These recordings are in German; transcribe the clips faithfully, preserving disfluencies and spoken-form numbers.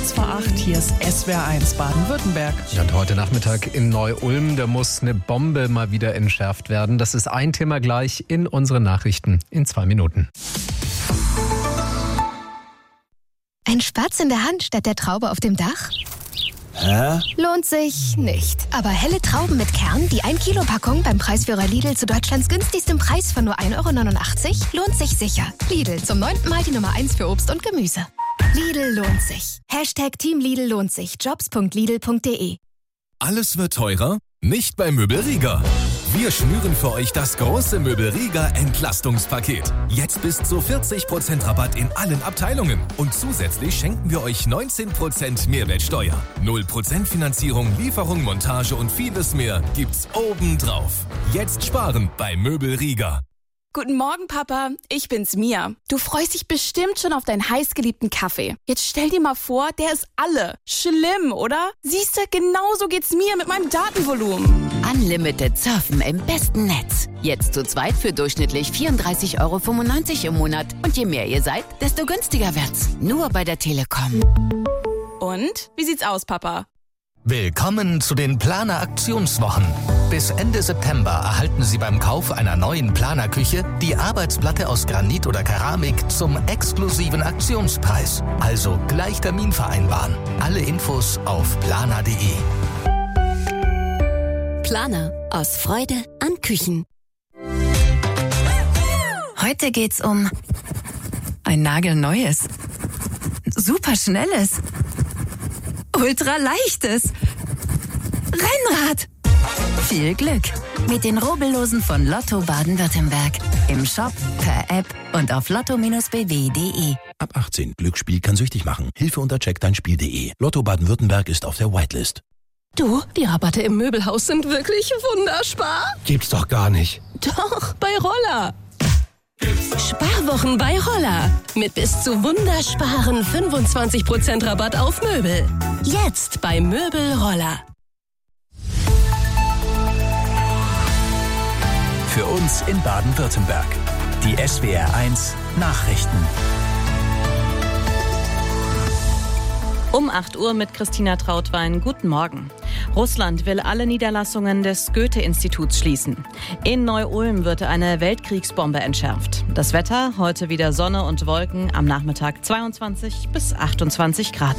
Kurz vor acht, hier ist S W R eins Baden-Württemberg. Ja, und heute Nachmittag in Neu-Ulm, da muss eine Bombe mal wieder entschärft werden. Das ist ein Thema gleich in unseren Nachrichten in zwei Minuten. Ein Spatz in der Hand statt der Traube auf dem Dach? Hä? Lohnt sich nicht. Aber helle Trauben mit Kern, die ein Kilo Packung beim Preisführer Lidl zu Deutschlands günstigstem Preis von nur ein Euro neunundachtzig, lohnt sich sicher. Lidl, zum neunten Mal die Nummer eins für Obst und Gemüse. Lidl lohnt sich. Hashtag Team Lidl lohnt sich. jobs punkt lidl punkt de. Alles wird teurer? Nicht bei Möbelriga. Wir schnüren für euch das große Möbelriga Entlastungspaket. Jetzt bis zu vierzig Prozent Rabatt in allen Abteilungen. Und zusätzlich schenken wir euch neunzehn Prozent Mehrwertsteuer. null Prozent Finanzierung, Lieferung, Montage und vieles mehr gibt's obendrauf. Jetzt sparen bei Möbelriga. Guten Morgen, Papa. Ich bin's, Mia. Du freust dich bestimmt schon auf deinen heißgeliebten Kaffee. Jetzt stell dir mal vor, der ist alle. Schlimm, oder? Siehste, genauso geht's mir mit meinem Datenvolumen. Unlimited Surfen im besten Netz. Jetzt zu zweit für durchschnittlich vierunddreißig Euro fünfundneunzig im Monat. Und je mehr ihr seid, desto günstiger wird's. Nur bei der Telekom. Und? Wie sieht's aus, Papa? Willkommen zu den Planer-Aktionswochen. Bis Ende September erhalten Sie beim Kauf einer neuen Planerküche die Arbeitsplatte aus Granit oder Keramik zum exklusiven Aktionspreis. Also gleich Termin vereinbaren. Alle Infos auf planer punkt de. Planer. Aus Freude an Küchen. Heute geht's um ein nagelneues, superschnelles, ultraleichtes Rennrad. Viel Glück mit den Rubbellosen von Lotto Baden-Württemberg. Im Shop, per App und auf lotto Bindestrich b w punkt de. Ab achtzehn. Glücksspiel kann süchtig machen. Hilfe unter check dein Spiel punkt de. Lotto Baden-Württemberg ist auf der Whitelist. Du, die Rabatte im Möbelhaus sind wirklich wunderspar. Gibt's doch gar nicht. Doch, bei Roller. Sparwochen bei Roller. Mit bis zu wundersparen fünfundzwanzig Prozent Rabatt auf Möbel. Jetzt bei Möbel Roller. Für uns in Baden-Württemberg. Die S W R eins Nachrichten. Um acht Uhr mit Christina Trautwein. Guten Morgen. Russland will alle Niederlassungen des Goethe-Instituts schließen. In Neu-Ulm wird eine Weltkriegsbombe entschärft. Das Wetter, heute wieder Sonne und Wolken, am Nachmittag zweiundzwanzig bis achtundzwanzig Grad.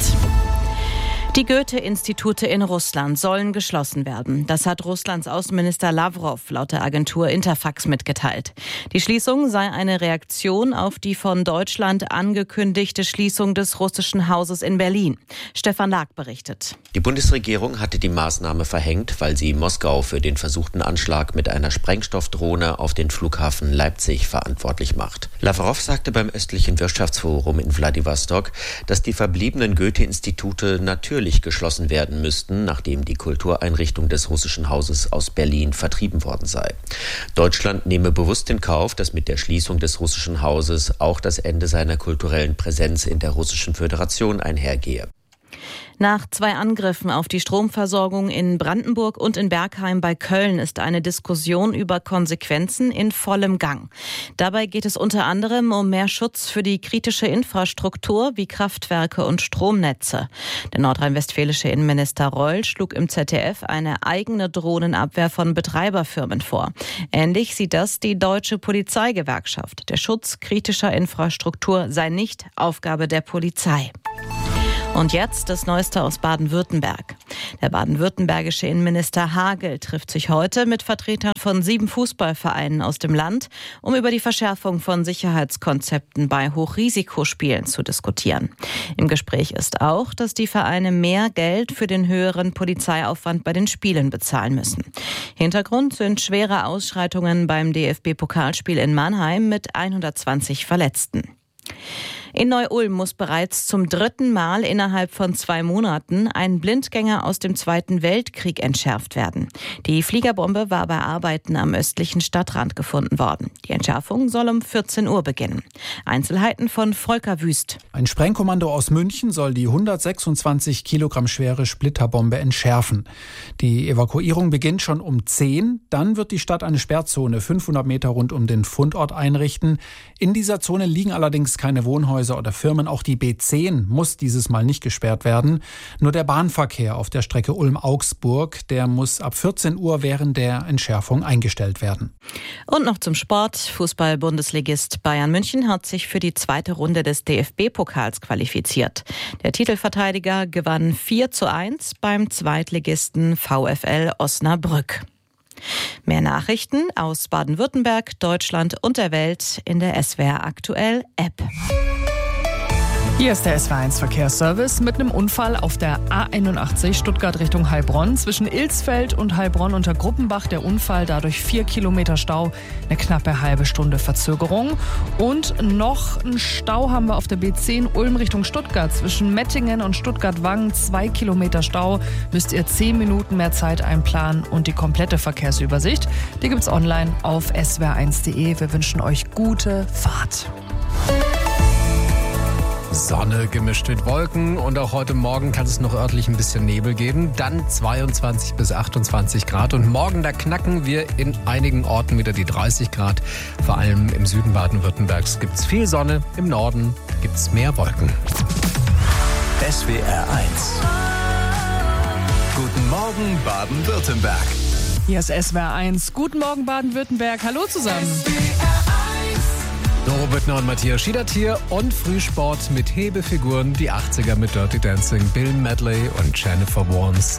Die Goethe-Institute in Russland sollen geschlossen werden. Das hat Russlands Außenminister Lawrow laut der Agentur Interfax mitgeteilt. Die Schließung sei eine Reaktion auf die von Deutschland angekündigte Schließung des russischen Hauses in Berlin. Stefan Lag berichtet. Die Bundesregierung hatte die Maßnahme verhängt, weil sie Moskau für den versuchten Anschlag mit einer Sprengstoffdrohne auf den Flughafen Leipzig verantwortlich macht. Lawrow sagte beim östlichen Wirtschaftsforum in Wladiwostok, dass die verbliebenen Goethe-Institute natürlich geschlossen werden müssten, nachdem die Kultureinrichtung des russischen Hauses aus Berlin vertrieben worden sei. Deutschland nehme bewusst in Kauf, dass mit der Schließung des russischen Hauses auch das Ende seiner kulturellen Präsenz in der Russischen Föderation einhergehe. Nach zwei Angriffen auf die Stromversorgung in Brandenburg und in Bergheim bei Köln ist eine Diskussion über Konsequenzen in vollem Gang. Dabei geht es unter anderem um mehr Schutz für die kritische Infrastruktur wie Kraftwerke und Stromnetze. Der nordrhein-westfälische Innenminister Reul schlug im Z D F eine eigene Drohnenabwehr von Betreiberfirmen vor. Ähnlich sieht das die Deutsche Polizeigewerkschaft. Der Schutz kritischer Infrastruktur sei nicht Aufgabe der Polizei. Und jetzt das Neueste aus Baden-Württemberg. Der baden-württembergische Innenminister Hagel trifft sich heute mit Vertretern von sieben Fußballvereinen aus dem Land, um über die Verschärfung von Sicherheitskonzepten bei Hochrisikospielen zu diskutieren. Im Gespräch ist auch, dass die Vereine mehr Geld für den höheren Polizeiaufwand bei den Spielen bezahlen müssen. Hintergrund sind schwere Ausschreitungen beim D F B-Pokalspiel in Mannheim mit hundertzwanzig Verletzten. In Neu-Ulm muss bereits zum dritten Mal innerhalb von zwei Monaten ein Blindgänger aus dem Zweiten Weltkrieg entschärft werden. Die Fliegerbombe war bei Arbeiten am östlichen Stadtrand gefunden worden. Die Entschärfung soll um vierzehn Uhr beginnen. Einzelheiten von Volker Wüst. Ein Sprengkommando aus München soll die hundertsechsundzwanzig Kilogramm schwere Splitterbombe entschärfen. Die Evakuierung beginnt schon um zehn. Dann wird die Stadt eine Sperrzone fünfhundert Meter rund um den Fundort einrichten. In dieser Zone liegen allerdings keine Wohnhäuser Krankenhäuser oder Firmen. Auch die B zehn muss dieses Mal nicht gesperrt werden. Nur der Bahnverkehr auf der Strecke Ulm-Augsburg, der muss ab vierzehn Uhr während der Entschärfung eingestellt werden. Und noch zum Sport. Fußball-Bundesligist Bayern München hat sich für die zweite Runde des D F B-Pokals qualifiziert. Der Titelverteidiger gewann vier zu eins beim Zweitligisten VfL Osnabrück. Mehr Nachrichten aus Baden-Württemberg, Deutschland und der Welt in der S W R Aktuell App. Hier ist der S W R eins Verkehrsservice mit einem Unfall auf der A einundachtzig Stuttgart Richtung Heilbronn. Zwischen Ilsfeld und Heilbronn unter Gruppenbach der Unfall, dadurch vier Kilometer Stau, eine knappe halbe Stunde Verzögerung. Und noch einen Stau haben wir auf der B zehn Ulm Richtung Stuttgart. Zwischen Mettingen und Stuttgart-Wangen zwei Kilometer Stau. Müsst ihr zehn Minuten mehr Zeit einplanen und die komplette Verkehrsübersicht, die gibt's online auf s w r eins punkt de. Wir wünschen euch gute Fahrt. Sonne gemischt mit Wolken und auch heute Morgen kann es noch örtlich ein bisschen Nebel geben. Dann zweiundzwanzig bis achtundzwanzig Grad und morgen, da knacken wir in einigen Orten wieder die dreißig Grad. Vor allem im Süden Baden-Württembergs gibt es viel Sonne, im Norden gibt es mehr Wolken. S W R eins. Guten Morgen Baden-Württemberg. Hier ist S W R eins. Guten Morgen Baden-Württemberg. Hallo zusammen. Doro Büttner und Matthias Schiedert hier und Frühsport mit Hebefiguren, die achtziger mit Dirty Dancing, Bill Medley und Jennifer Warnes.